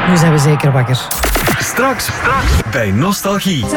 Nu zijn we zeker wakker. Straks bij Nostalgie.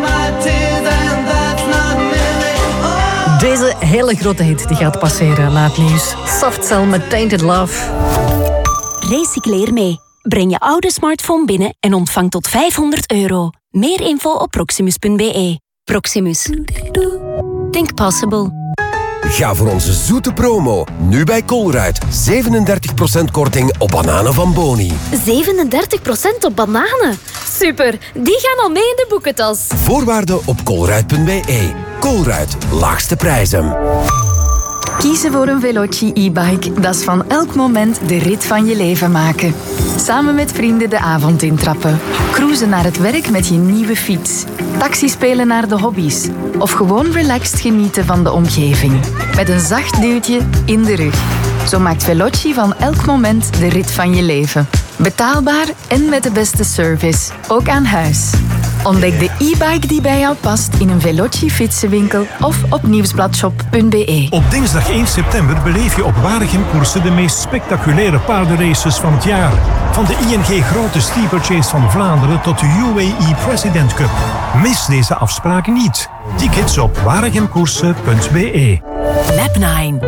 Deze hele grote hit die gaat passeren na het nieuws. Soft Cell met Tainted Love. Recycleer mee. Breng je oude smartphone binnen en ontvang tot €500. Meer info op proximus.be. Proximus. Think possible. Ga voor onze zoete promo. Nu bij Colruyt. 37% korting op bananen van Boni. 37% op bananen? Super, die gaan al mee in de boekentas. Voorwaarden op colruyt.be. Colruyt, laagste prijzen. Kiezen voor een Veloci e-bike, dat is van elk moment de rit van je leven maken. Samen met vrienden de avond intrappen. Cruisen naar het werk met je nieuwe fiets. Taxi spelen naar de hobby's. Of gewoon relaxed genieten van de omgeving. Met een zacht duwtje in de rug. Zo maakt Veloci van elk moment de rit van je leven. Betaalbaar en met de beste service. Ook aan huis. Ontdek de e-bike die bij jou past in een Veloci fietsenwinkel of op nieuwsbladshop.be. Op dinsdag 1 september beleef je op Waregem Koersen de meest spectaculaire paardenraces van het jaar. Van de ING Grote Steeplechase van Vlaanderen tot de UAE President Cup. Mis deze afspraken niet. Tickets op waregemkoersen.be. Lab 9.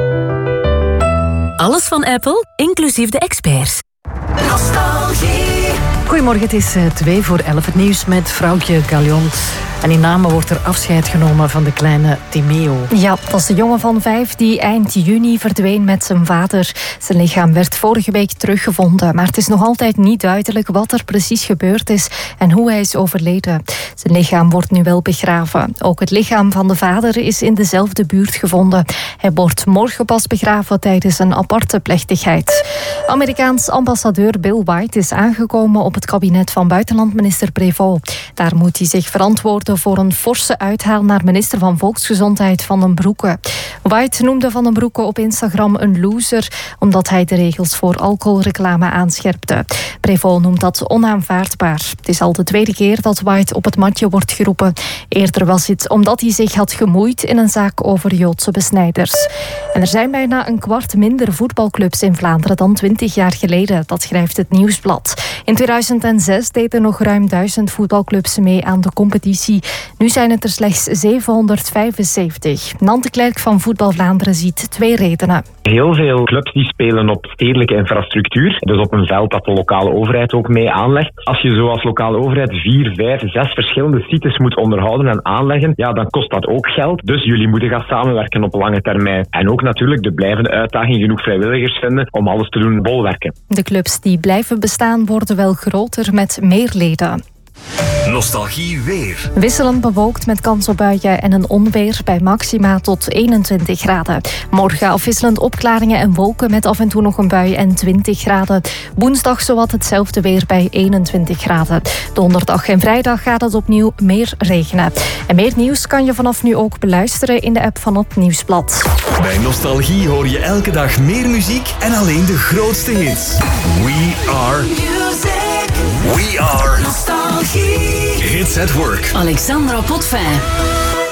Alles van Apple, inclusief de experts. Nostalgie. Goedemorgen, het is 11:02. Het nieuws met vrouwtje Gallion. En in Namen wordt er afscheid genomen van de kleine Timeo. Ja, dat is de jongen van 5 die eind juni verdween met zijn vader. Zijn lichaam werd vorige week teruggevonden. Maar het is nog altijd niet duidelijk wat er precies gebeurd is en hoe hij is overleden. Zijn lichaam wordt nu wel begraven. Ook het lichaam van de vader is in dezelfde buurt gevonden. Hij wordt morgen pas begraven tijdens een aparte plechtigheid. Amerikaans ambassadeur Bill White is aangekomen op het kabinet van buitenlandminister Prévost. Daar moet hij zich verantwoorden voor een forse uithaal naar minister van Volksgezondheid Van den Broeke. White noemde Van den Broeke op Instagram een loser, omdat hij de regels voor alcoholreclame aanscherpte. Prévost noemt dat onaanvaardbaar. Het is al de tweede keer dat White op het matje wordt geroepen. Eerder was het omdat hij zich had gemoeid in een zaak over Joodse besnijders. En er zijn bijna een kwart minder voetbalclubs in Vlaanderen dan 20 jaar geleden. Dat schrijft het Nieuwsblad. In 2006 deden nog ruim 1000 voetbalclubs mee aan de competitie. Nu zijn het er slechts 775. Nant de Klerk van Voetbal Vlaanderen ziet 2 redenen. Heel veel clubs die spelen op stedelijke infrastructuur. Dus op een veld dat de lokale overheid ook mee aanlegt. Als je zo als lokale overheid 4, 5, 6 verschillende sites moet onderhouden en aanleggen, ja, dan kost dat ook geld. Dus jullie moeten gaan samenwerken op lange termijn. En ook natuurlijk de blijvende uitdaging genoeg vrijwilligers vinden om alles te doen bolwerken. De clubs die blijven bestaan worden wel groter met meer leden. Nostalgie weer. Wisselend bewolkt met kans op buien en een onweer bij maxima tot 21 graden. Morgen afwisselend opklaringen en wolken met af en toe nog een bui en 20 graden. Woensdag zowat hetzelfde weer bij 21 graden. Donderdag en vrijdag gaat het opnieuw meer regenen. En meer nieuws kan je vanaf nu ook beluisteren in de app van het Nieuwsblad. Bij Nostalgie hoor je elke dag meer muziek en alleen de grootste hits. We are music. We are Nostalgie. Hits at Work. Alexandra Potvin.